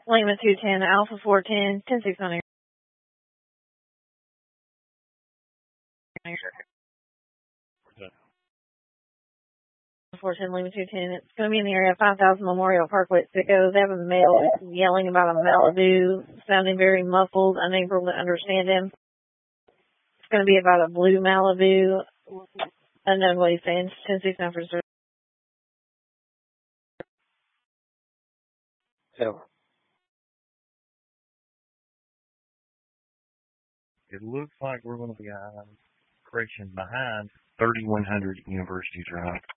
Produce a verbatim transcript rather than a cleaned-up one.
Lima two ten, Alpha four ten, ten six on air. four ten, Lima two ten. It's going to be in the area of five thousand Memorial Parkway at Sicko. They have a male yelling about a Malibu, sounding very muffled, unable to understand him. It's going to be about a blue Malibu. Unknown what he's saying. ten six nine for service. So, it looks like we're going to be uh, crashing behind thirty-one hundred University Drive.